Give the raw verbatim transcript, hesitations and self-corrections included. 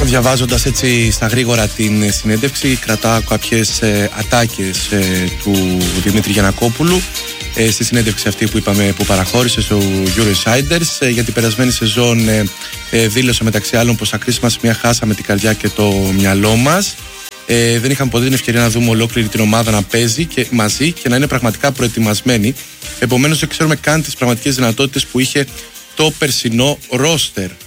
Διαβάζοντας έτσι στα γρήγορα την συνέντευξη, κρατάω κάποιες ε, ατάκες ε, του Δημήτρη Γιαννακόπουλου ε, στη συνέντευξη αυτή που είπαμε που παραχώρησε στο Eurosiders ε, για την περασμένη σεζόν. ε, ε, δήλωσε μεταξύ άλλων πως στα κρίσιμα σημεία χάσαμε την καρδιά και το μυαλό μας. Ε, δεν είχαμε ποτέ την ευκαιρία να δούμε ολόκληρη την ομάδα να παίζει και μαζί και να είναι πραγματικά προετοιμασμένη. Επομένως δεν ξέρουμε καν τις πραγματικές δυνατότητες που είχε το περσινό ρόστερ.